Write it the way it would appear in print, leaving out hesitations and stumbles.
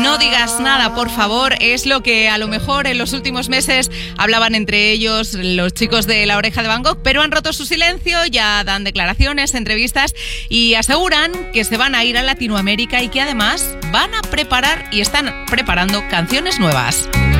No digas nada, por favor, es lo que a lo mejor en los últimos meses hablaban entre ellos los chicos de La Oreja de Van Gogh, pero han roto su silencio, ya dan declaraciones, entrevistas y aseguran que se van a ir a Latinoamérica y que además van a preparar y están preparando canciones nuevas.